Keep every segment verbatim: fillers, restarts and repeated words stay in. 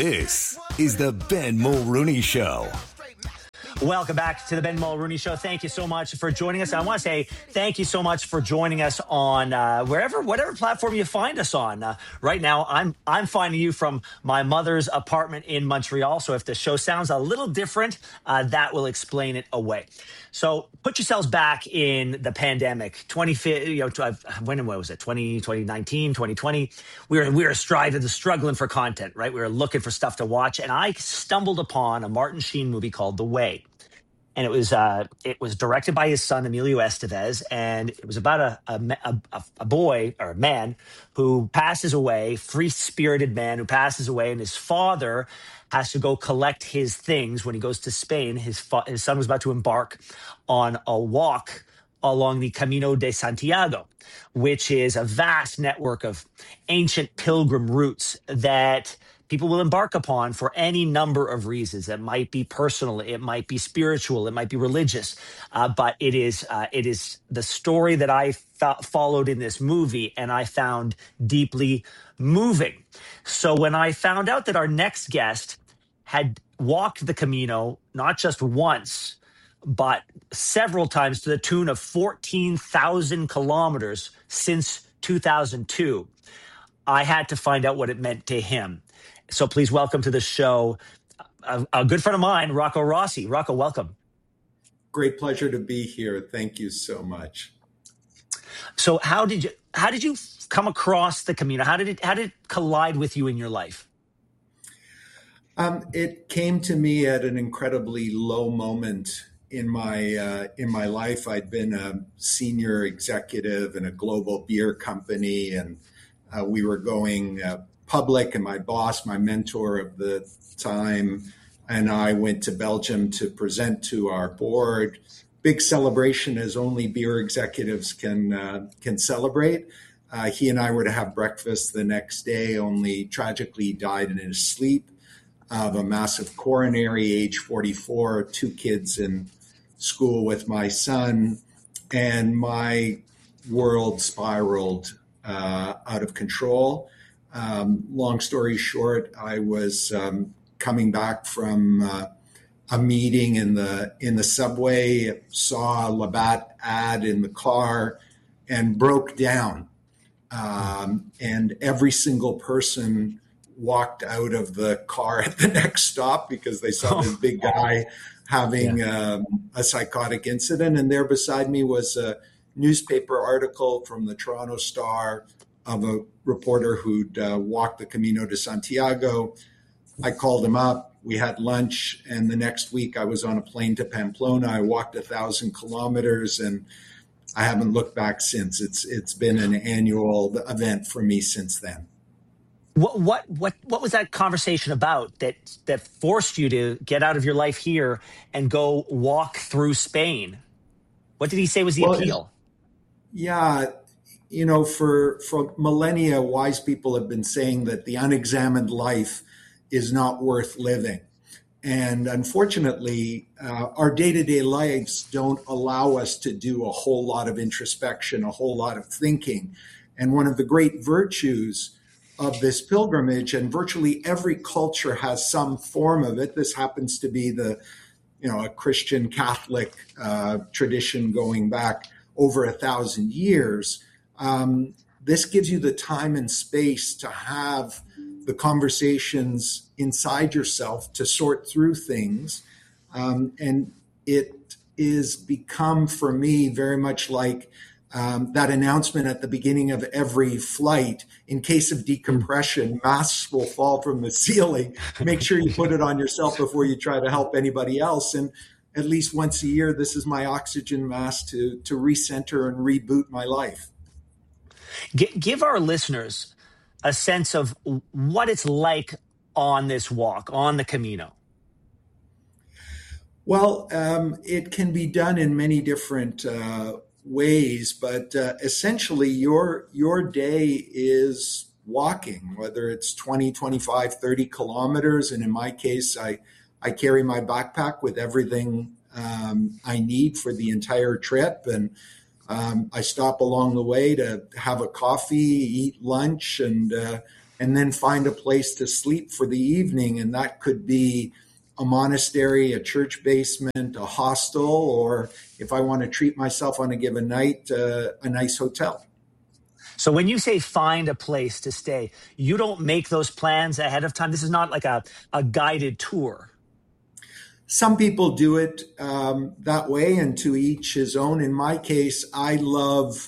This is the Ben Mulrooney Show. Welcome back to the Ben Mulrooney Show. Thank you so much for joining us. I want to say thank you so much for joining us on uh, wherever, whatever platform you find us on. Uh, right now, I'm I'm finding you from my mother's apartment in Montreal. So if the show sounds a little different, uh, that will explain it away. So put yourselves back in the pandemic, twenty, you know, when was it? twenty, twenty nineteen, twenty twenty. We were we were striving, struggling for content, right? We were looking for stuff to watch, and I stumbled upon a Martin Sheen movie called The Way. And it was uh, it was directed by his son, Emilio Estevez, and it was about a a, a a boy or a man who passes away, free-spirited man who passes away, and his father has to go collect his things when he goes to Spain. His fa- his son was about to embark on a walk along the Camino de Santiago, which is a vast network of ancient pilgrim routes that people will embark upon for any number of reasons. It might be personal, it might be spiritual, it might be religious, uh, but it is uh, it is the story that I fo- followed in this movie, and I found deeply moving. So when I found out that our next guest had walked the Camino not just once, but several times to the tune of fourteen thousand kilometers since two thousand two, I had to find out what it meant to him. So please welcome to the show a, a good friend of mine, Rocco Rossi. Rocco, welcome. Great pleasure to be here. Thank you so much. So how did you how did you come across the Camino? How did it how did it collide with you in your life? Um, it came to me at an incredibly low moment in my uh, in my life. I'd been a senior executive in a global beer company, and uh, we were going uh, public, and my boss, my mentor of the time, and I went to Belgium to present to our board. Big celebration, as only beer executives can uh, can celebrate. Uh, he and I were to have breakfast the next day, only tragically he died in his sleep of a massive coronary, age forty-four, two kids in school with my son, and my world spiraled uh, out of control. Um, long story short, I was um, coming back from uh, a meeting in the in the subway, saw a Labatt ad in the car, and broke down. Um, and every single person walked out of the car at the next stop because they saw this big guy having yeah. um, a psychotic incident. And there beside me was a newspaper article from the Toronto Star of a reporter who'd uh, walked the Camino de Santiago. I called him up. We had lunch. And the next week I was on a plane to Pamplona. I walked a thousand kilometers and I haven't looked back since. It's It's been an annual event for me since then. What what what what was that conversation about that that forced you to get out of your life here and go walk through Spain? What did he say was the well, appeal? Yeah, you know, for for millennia, wise people have been saying that the unexamined life is not worth living. And unfortunately, uh, our day-to-day lives don't allow us to do a whole lot of introspection, a whole lot of thinking. And one of the great virtues of this pilgrimage, and virtually every culture has some form of it. This happens to be the, you know, a Christian Catholic uh, tradition going back over a thousand years. Um, this gives you the time and space to have the conversations inside yourself, to sort through things. Um, and it is become for me very much like Um, that announcement at the beginning of every flight: in case of decompression, masks will fall from the ceiling. Make sure you put it on yourself before you try to help anybody else. And at least once a year, this is my oxygen mask to, to recenter and reboot my life. G- give our listeners a sense of what it's like on this walk, on the Camino. Well, um, it can be done in many different uh ways, but uh, essentially your your day is walking, whether it's twenty, twenty-five, thirty kilometers. And in my case, I, I carry my backpack with everything um, I need for the entire trip. And um, I stop along the way to have a coffee, eat lunch, and uh, and then find a place to sleep for the evening. And that could be a monastery, a church basement, a hostel, or if I want to treat myself on a given night, uh, a nice hotel. So when you say find a place to stay, you don't make those plans ahead of time. This is not like a, a guided tour. Some people do it um, that way, and to each his own. In my case, I love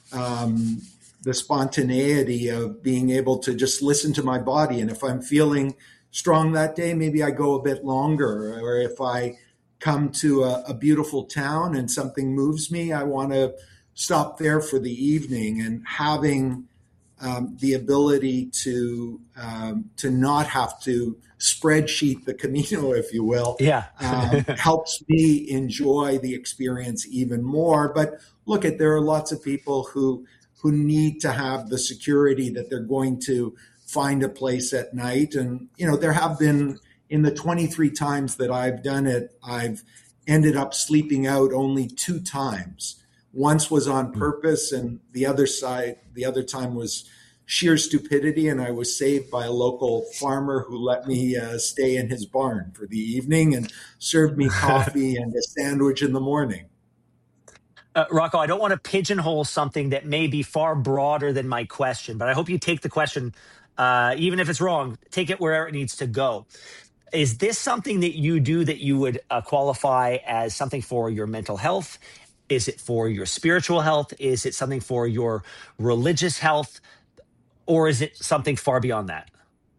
um, the spontaneity of being able to just listen to my body. And if I'm feeling strong that day, maybe I go a bit longer. Or if I come to a, a beautiful town and something moves me, I want to stop there for the evening. And having um, the ability to um, to not have to spreadsheet the Camino, if you will, yeah, um, helps me enjoy the experience even more. But look, at there are lots of people who who need to have the security that they're going to find a place at night. And, you know, there have been, in the twenty-three times that I've done it, I've ended up sleeping out only two times. Once was on purpose, and the other side, the other time was sheer stupidity, and I was saved by a local farmer who let me uh, stay in his barn for the evening and served me coffee and a sandwich in the morning. Uh, Rocco, I don't want to pigeonhole something that may be far broader than my question, but I hope you take the question, uh, even if it's wrong, take it wherever it needs to go. Is this something that you do that you would uh, qualify as something for your mental health? Is it for your spiritual health? Is it something for your religious health? Or is it something far beyond that?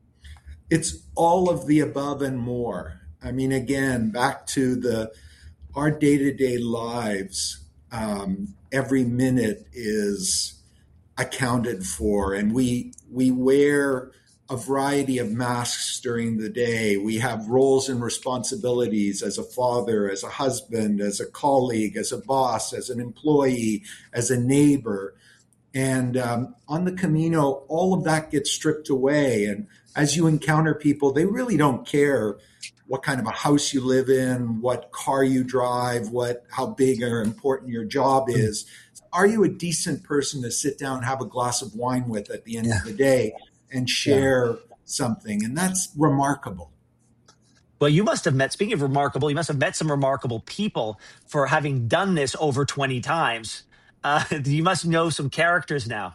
It's all of the above and more. I mean, again, back to the our day-to-day lives, um, every minute is accounted for, and we we wear a variety of masks during the day. We have roles and responsibilities as a father, as a husband, as a colleague, as a boss, as an employee, as a neighbor. And um, on the Camino, all of that gets stripped away. And as you encounter people, they really don't care what kind of a house you live in, what car you drive, what how big or important your job is. Are you a decent person to sit down and have a glass of wine with at the end yeah. of the day and share yeah. something? And that's remarkable. Well, you must have met, speaking of remarkable, you must have met some remarkable people for having done this over twenty times. Uh, you must know some characters now.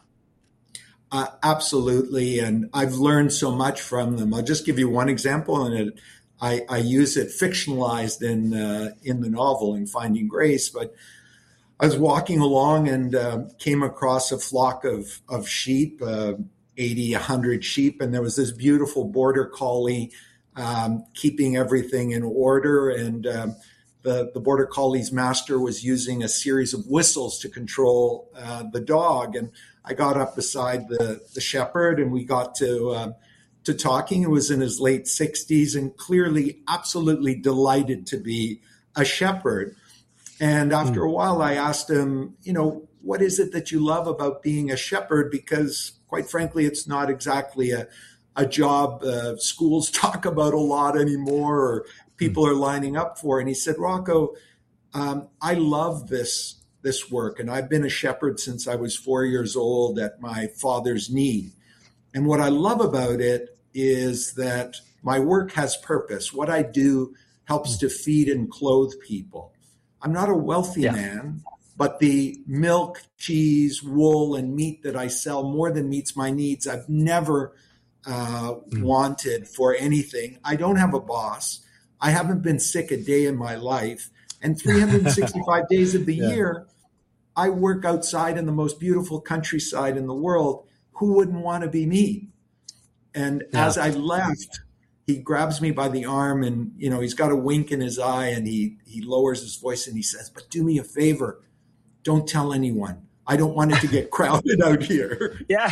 Uh, absolutely. And I've learned so much from them. I'll just give you one example, and it, I, I use it fictionalized in uh, in the novel, in Finding Grace. But I was walking along and uh, came across a flock of, of sheep, uh, eighty, one hundred sheep. And there was this beautiful border collie um, keeping everything in order. And um, The, the border collie's master was using a series of whistles to control uh, the dog. And I got up beside the, the shepherd, and we got to uh, to talking. He was in his late sixties and clearly absolutely delighted to be a shepherd. And after mm. a while, I asked him, you know, what is it that you love about being a shepherd? Because quite frankly, it's not exactly a, a job uh, schools talk about a lot anymore, or people are lining up for. And he said, Rocco, um, I love this this work. And I've been a shepherd since I was four years old at my father's knee. And what I love about it is that my work has purpose. What I do helps to feed and clothe people. I'm not a wealthy yeah. man, but the milk, cheese, wool, and meat that I sell more than meets my needs. I've never uh, mm. wanted for anything. I don't have a boss. I haven't been sick a day in my life. And three hundred sixty-five days of the yeah. year, I work outside in the most beautiful countryside in the world. Who wouldn't want to be me? And yeah. as I left, he grabs me by the arm, and, you know, he's got a wink in his eye, and he, he lowers his voice and he says, but do me a favor. Don't tell anyone. I don't want it to get crowded out here. Yeah.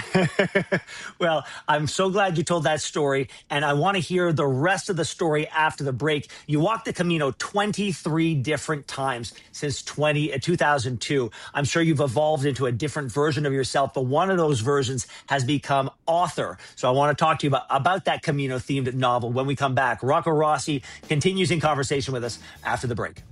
Well, I'm so glad you told that story. And I want to hear the rest of the story after the break. You walked the Camino twenty-three different times since twenty, uh, two thousand two. I'm sure you've evolved into a different version of yourself, but one of those versions has become author. So I want to talk to you about, about that Camino-themed novel when we come back. Rocco Rossi continues in conversation with us after the break.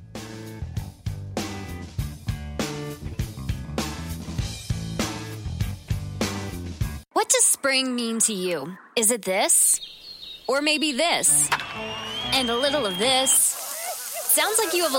What does spring spring mean to you? Is it this? Or maybe this? And a little of this? Sounds like you have a